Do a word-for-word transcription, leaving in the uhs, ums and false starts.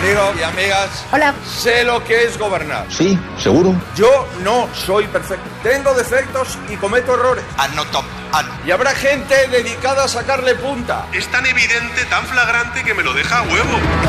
Amigos y amigas. Hola. Sé lo que es gobernar. Sí, seguro. Yo no soy perfecto. Tengo defectos y cometo errores. Anoto. An... Y habrá gente dedicada a sacarle punta. Es tan evidente, tan flagrante que me lo deja a huevo.